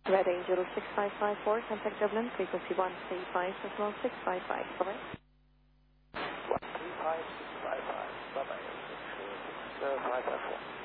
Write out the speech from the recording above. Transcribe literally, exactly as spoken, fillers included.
Red Angel six five five four, contact Dublin, frequency one three five, decimal six five five. Bye-bye. one three five, six five five. Bye-bye. six five five four.